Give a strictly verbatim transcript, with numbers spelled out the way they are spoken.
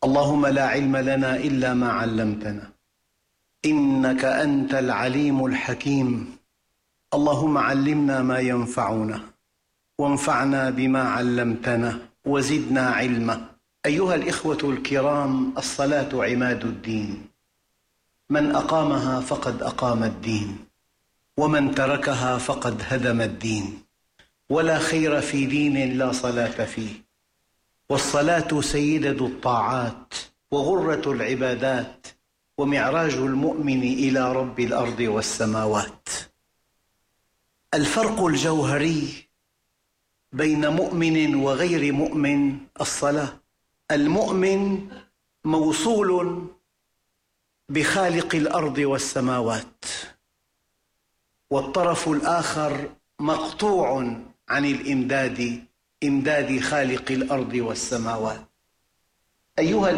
اللهم لا علم لنا إلا ما علمتنا إنك أنت العليم الحكيم. اللهم علمنا ما ينفعنا وانفعنا بما علمتنا وزدنا علما. أيها الإخوة الكرام، الصلاة عماد الدين، من أقامها فقد أقام الدين، ومن تركها فقد هدم الدين، ولا خير في دين لا صلاة فيه. والصلاة سيدة الطاعات وغرة العبادات ومعراج المؤمن إلى رب الأرض والسماوات. الفرق الجوهري بين مؤمن وغير مؤمن الصلاة. المؤمن موصول بخالق الأرض والسماوات، والطرف الآخر مقطوع عن الإمداد، إمداد خالق الأرض والسماوات. أيها